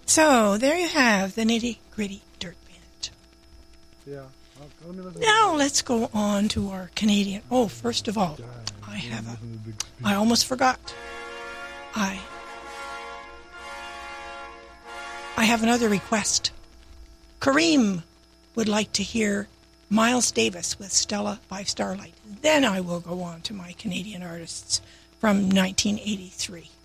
So there you have the Nitty Gritty Dirt Band. Yeah. Now let's go on to our Canadian. Oh, first of all, I almost forgot. I have another request. Kareem would like to hear Miles Davis with Stella by Starlight. Then I will go on to my Canadian artists from 1983.